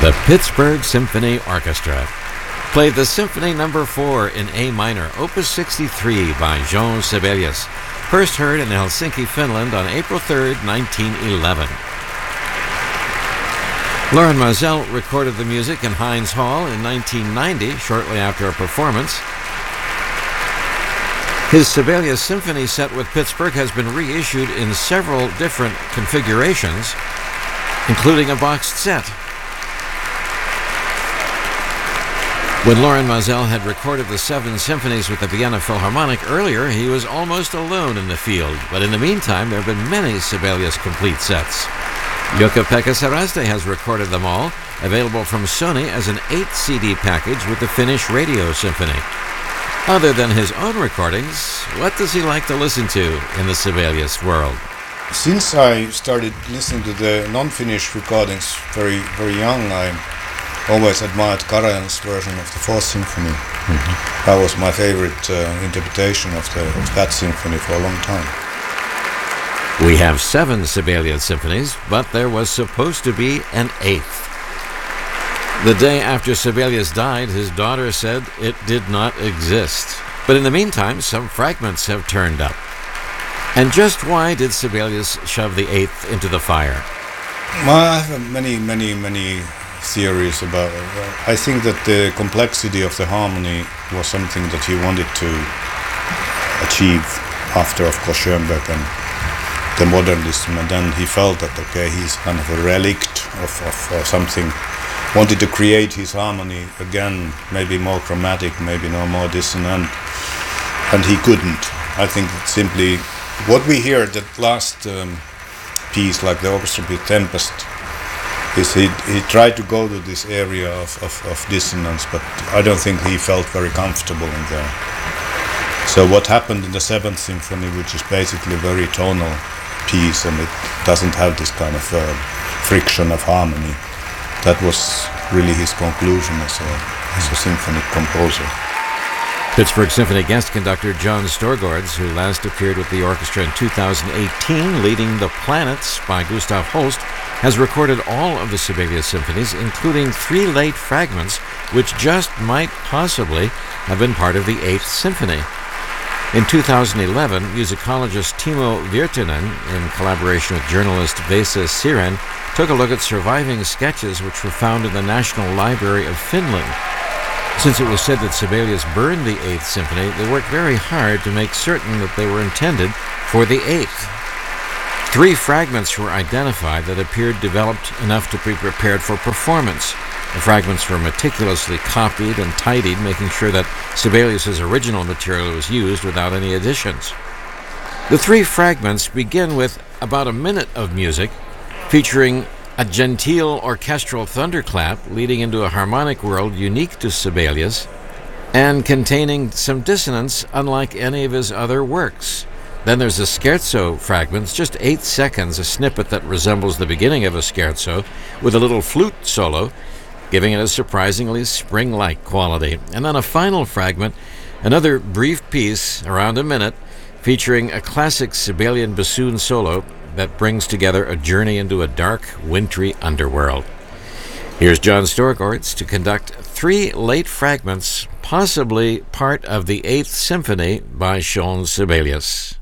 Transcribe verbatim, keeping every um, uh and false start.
The Pittsburgh Symphony Orchestra played the Symphony Number four in A minor, Opus sixty-three by Jean Sibelius, first heard in Helsinki, Finland on April third, nineteen eleven. Lorin Maazel recorded the music in Heinz Hall in nineteen ninety, shortly after a performance. His Sibelius Symphony set with Pittsburgh has been reissued in several different configurations, including a boxed set. When Lorin Maazel had recorded the seven symphonies with the Vienna Philharmonic earlier, he was almost alone in the field. But in the meantime, there have been many Sibelius complete sets. Jukka-Pekka Saraste has recorded them all, available from Sony as an eight C D package with the Finnish Radio Symphony. Other than his own recordings, what does he like to listen to in the Sibelius world? Since I started listening to the non-Finnish recordings very, very young, I always admired Karajan's version of the Fourth Symphony. Mm-hmm. That was my favorite uh, interpretation of, the, of that symphony for a long time. We have seven Sibelius symphonies, but there was supposed to be an eighth. The day after Sibelius died, his daughter said it did not exist. But in the meantime, some fragments have turned up. And just why did Sibelius shove the eighth into the fire? Well, I have many, many, many theories about it. I think that the complexity of the harmony was something that he wanted to achieve after, of course, Schoenberg and the modernism, and then he felt that, okay, he's kind of a relict of, of uh, something, wanted to create his harmony again, maybe more chromatic, maybe no more dissonant, and he couldn't. I think that simply what we hear, that last um, piece, like the orchestra piece Tempest, is he, he tried to go to this area of, of, of dissonance, but I don't think he felt very comfortable in there. So what happened in the Seventh Symphony, which is basically a very tonal piece, and it doesn't have this kind of uh, friction of harmony, that was really his conclusion as a, as a symphonic composer. Pittsburgh Symphony guest conductor John Storgårds, who last appeared with the orchestra in two thousand eighteen, leading The Planets by Gustav Holst, has recorded all of the Sibelius symphonies, including three late fragments, which just might possibly have been part of the Eighth Symphony. In two thousand eleven, musicologist Timo Virtanen, in collaboration with journalist Vesa Siren, took a look at surviving sketches which were found in the National Library of Finland. Since it was said that Sibelius burned the Eighth Symphony, they worked very hard to make certain that they were intended for the Eighth. Three fragments were identified that appeared developed enough to be prepared for performance. The fragments were meticulously copied and tidied, making sure that Sibelius's original material was used without any additions. The three fragments begin with about a minute of music, featuring a genteel orchestral thunderclap leading into a harmonic world unique to Sibelius and containing some dissonance unlike any of his other works. Then there's a scherzo fragment, just eight seconds, a snippet that resembles the beginning of a scherzo, with a little flute solo, giving it a surprisingly spring-like quality. And then a final fragment, another brief piece, around a minute, featuring a classic Sibelian bassoon solo that brings together a journey into a dark, wintry underworld. Here's John Storgårds to conduct three late fragments, possibly part of the Eighth Symphony by Jean Sibelius.